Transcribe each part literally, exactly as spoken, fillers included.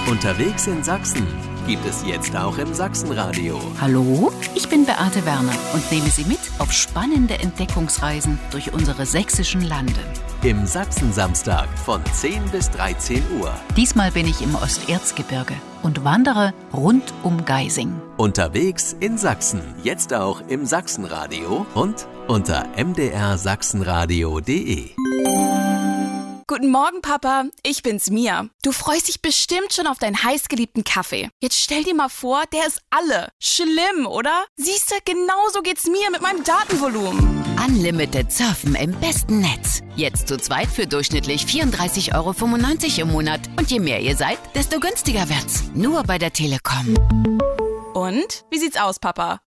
Unterwegs in Sachsen gibt es jetzt auch im Sachsenradio. Hallo, ich bin Beate Werner und nehme Sie mit auf spannende Entdeckungsreisen durch unsere sächsischen Lande. Im Sachsen-Samstag von zehn bis dreizehn Uhr. Diesmal bin ich im Osterzgebirge und wandere rund um Geising. Unterwegs in Sachsen, jetzt auch im Sachsenradio und unter m d r sachsenradio punkt d e. Guten Morgen, Papa. Ich bin's, Mia. Du freust dich bestimmt schon auf deinen heißgeliebten Kaffee. Jetzt stell dir mal vor, der ist alle. Schlimm, oder? Siehst du, genauso geht's mir mit meinem Datenvolumen. Unlimited Surfen im besten Netz. Jetzt zu zweit für durchschnittlich vierunddreißig Euro fünfundneunzig im Monat. Und je mehr ihr seid, desto günstiger wird's. Nur bei der Telekom. Und? Wie sieht's aus, Papa?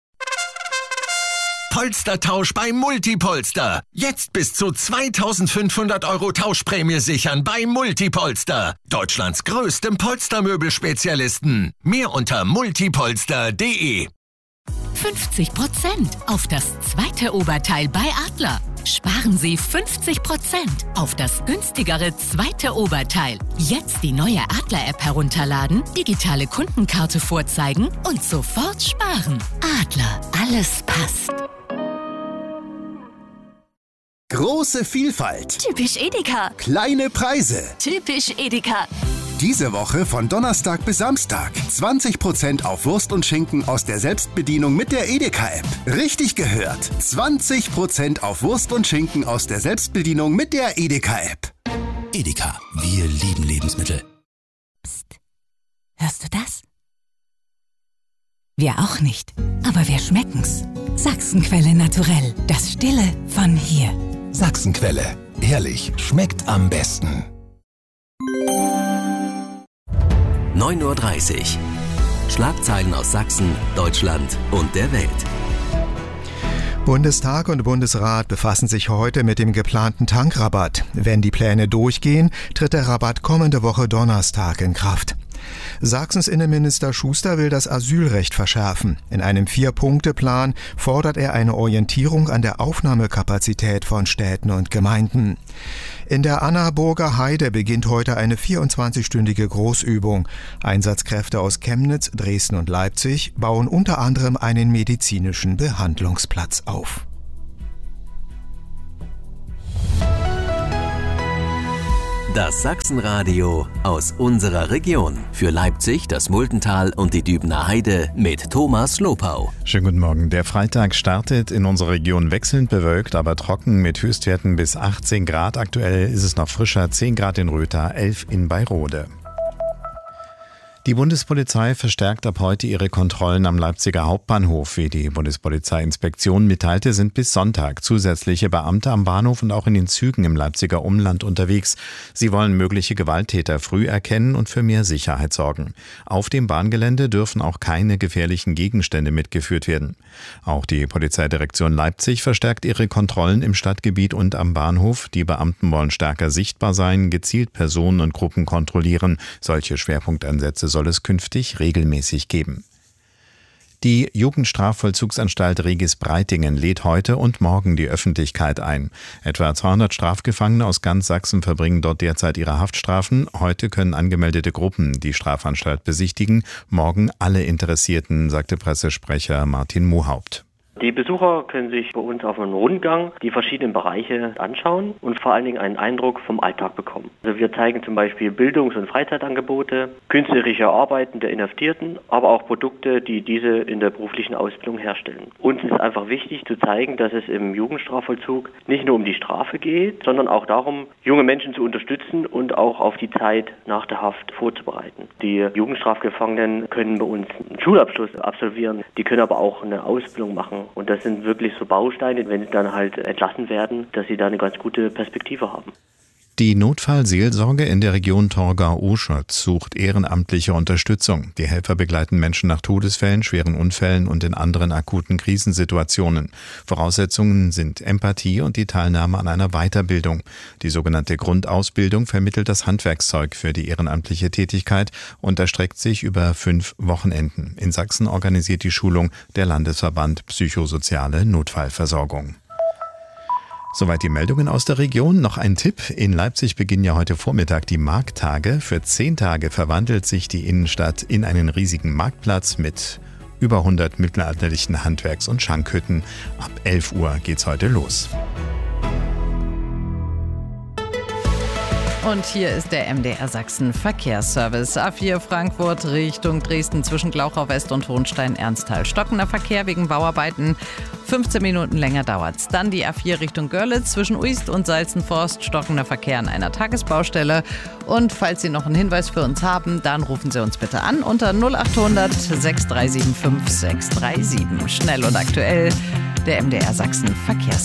Polstertausch bei Multipolster. Jetzt bis zu zweitausendfünfhundert Euro Tauschprämie sichern bei Multipolster. Deutschlands größtem Polstermöbelspezialisten. Mehr unter multipolster punkt d e. fünfzig Prozent auf das zweite Oberteil bei Adler. Sparen Sie fünfzig Prozent auf das günstigere zweite Oberteil. Jetzt die neue Adler-App herunterladen, digitale Kundenkarte vorzeigen und sofort sparen. Adler, alles passt. Große Vielfalt. Typisch Edeka. Kleine Preise. Typisch Edeka. Diese Woche von Donnerstag bis Samstag. zwanzig Prozent auf Wurst und Schinken aus der Selbstbedienung mit der Edeka-App. Richtig gehört. zwanzig Prozent auf Wurst und Schinken aus der Selbstbedienung mit der Edeka-App. Edeka, wir lieben Lebensmittel. Psst. Hörst du das? Wir auch nicht. Aber wir schmecken's. Sachsenquelle naturell. Das Stille von hier. Sachsenquelle. Herrlich. Schmeckt am besten. neun Uhr dreißig. Schlagzeilen aus Sachsen, Deutschland und der Welt. Bundestag und Bundesrat befassen sich heute mit dem geplanten Tankrabatt. Wenn die Pläne durchgehen, tritt der Rabatt kommende Woche Donnerstag in Kraft. Sachsens Innenminister Schuster will das Asylrecht verschärfen. In einem Vier-Punkte-Plan fordert er eine Orientierung an der Aufnahmekapazität von Städten und Gemeinden. In der Annaburger Heide beginnt heute eine vierundzwanzigstündige Großübung. Einsatzkräfte aus Chemnitz, Dresden und Leipzig bauen unter anderem einen medizinischen Behandlungsplatz auf. Das Sachsenradio aus unserer Region. Für Leipzig, das Multental und die Dübener Heide mit Thomas Lopau. Schönen guten Morgen. Der Freitag startet in unserer Region wechselnd bewölkt, aber trocken mit Höchstwerten bis achtzehn Grad. Aktuell ist es noch frischer, zehn Grad in Rötha, elf in Bayrode. Die Bundespolizei verstärkt ab heute ihre Kontrollen am Leipziger Hauptbahnhof. Wie die Bundespolizeiinspektion mitteilte, sind bis Sonntag zusätzliche Beamte am Bahnhof und auch in den Zügen im Leipziger Umland unterwegs. Sie wollen mögliche Gewalttäter früh erkennen und für mehr Sicherheit sorgen. Auf dem Bahngelände dürfen auch keine gefährlichen Gegenstände mitgeführt werden. Auch die Polizeidirektion Leipzig verstärkt ihre Kontrollen im Stadtgebiet und am Bahnhof. Die Beamten wollen stärker sichtbar sein, gezielt Personen und Gruppen kontrollieren. Solche Schwerpunktansätze soll es künftig regelmäßig geben. Die Jugendstrafvollzugsanstalt Regis-Breitingen lädt heute und morgen die Öffentlichkeit ein. Etwa zweihundert Strafgefangene aus ganz Sachsen verbringen dort derzeit ihre Haftstrafen. Heute können angemeldete Gruppen die Strafanstalt besichtigen, morgen alle Interessierten, sagte Pressesprecher Martin Mohaupt. Die Besucher können sich bei uns auf einem Rundgang die verschiedenen Bereiche anschauen und vor allen Dingen einen Eindruck vom Alltag bekommen. Also wir zeigen zum Beispiel Bildungs- und Freizeitangebote, künstlerische Arbeiten der Inhaftierten, aber auch Produkte, die diese in der beruflichen Ausbildung herstellen. Uns ist einfach wichtig zu zeigen, dass es im Jugendstrafvollzug nicht nur um die Strafe geht, sondern auch darum, junge Menschen zu unterstützen und auch auf die Zeit nach der Haft vorzubereiten. Die Jugendstrafgefangenen können bei uns einen Schulabschluss absolvieren, die können aber auch eine Ausbildung machen. Und das sind wirklich so Bausteine, wenn sie dann halt entlassen werden, dass sie da eine ganz gute Perspektive haben. Die Notfallseelsorge in der Region Torgau-Oschatz sucht ehrenamtliche Unterstützung. Die Helfer begleiten Menschen nach Todesfällen, schweren Unfällen und in anderen akuten Krisensituationen. Voraussetzungen sind Empathie und die Teilnahme an einer Weiterbildung. Die sogenannte Grundausbildung vermittelt das Handwerkszeug für die ehrenamtliche Tätigkeit und erstreckt sich über fünf Wochenenden. In Sachsen organisiert die Schulung der Landesverband Psychosoziale Notfallversorgung. Soweit die Meldungen aus der Region. Noch ein Tipp. In Leipzig beginnen ja heute Vormittag die Markttage. Für zehn Tage verwandelt sich die Innenstadt in einen riesigen Marktplatz mit über hundert mittelalterlichen Handwerks- und Schankhütten. Ab elf Uhr geht's heute los. Und hier ist der M D R Sachsen Verkehrsservice. A vier Frankfurt Richtung Dresden zwischen Glauchau West und Hohenstein-Ernsthal. Stockender Verkehr wegen Bauarbeiten. fünfzehn Minuten länger dauert's. Dann die A vier Richtung Görlitz zwischen Uist und Salzenforst. Stockender Verkehr an einer Tagesbaustelle. Und falls Sie noch einen Hinweis für uns haben, dann rufen Sie uns bitte an unter null acht hundert sechs drei sieben fünf sechs drei sieben. Schnell und aktuell, der M D R Sachsen Verkehrsservice.